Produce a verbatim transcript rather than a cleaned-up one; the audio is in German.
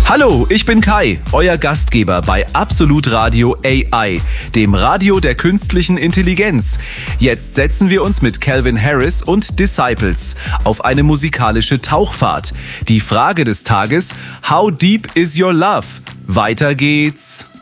Hallo, ich bin Kai, euer Gastgeber bei Absolut Radio A I, dem Radio der künstlichen Intelligenz. Jetzt setzen wir uns mit Calvin Harris und Disciples auf eine musikalische Tauchfahrt. Die Frage des Tages: How deep is your love? Weiter geht's.